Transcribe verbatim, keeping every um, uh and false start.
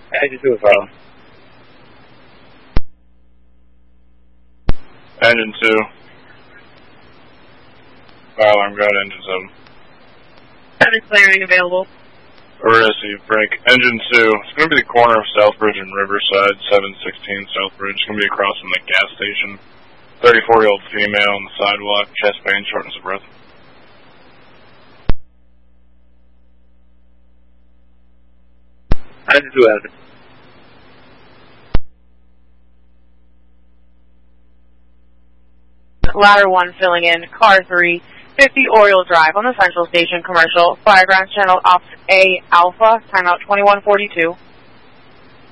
Engine two, file. Engine two. Fire alarm, go ahead, engine seven. Traffic clearing available. Receive, break. Engine two. It's going to be the corner of Southbridge and Riverside, seven sixteen Southbridge. It's going to be across from the gas station. thirty-four-year-old female on the sidewalk, chest pain, shortness of breath. Engine two, Evan. Ladder one filling in, car three, fifty Oriole Drive on the Central Station Commercial, Fireground Channel Ops A Alpha, timeout twenty-one forty-two.